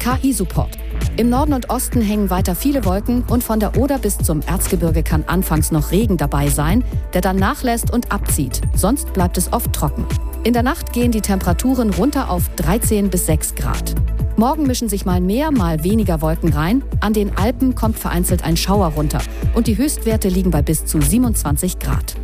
KI-Support. Im Norden und Osten hängen weiter viele Wolken und von der Oder bis zum Erzgebirge kann anfangs noch Regen dabei sein, der dann nachlässt und abzieht. Sonst bleibt es oft trocken. In der Nacht gehen die Temperaturen runter auf 13 bis 6 Grad. Morgen mischen sich mal mehr, mal weniger Wolken rein. An den Alpen kommt vereinzelt ein Schauer runter und die Höchstwerte liegen bei bis zu 27 Grad.